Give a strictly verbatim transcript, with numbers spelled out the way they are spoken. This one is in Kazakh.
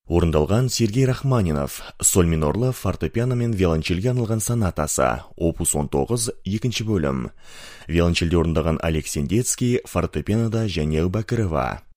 Орындалған Сергей Рахманинов, соль минорлы фортепиано мен виолончельге арналған сонатасы, опус он тоғыз, екінші бөлім. Виолончельде орындаған Олег Сендецкий, фортепианода Жәнел Бәкірова.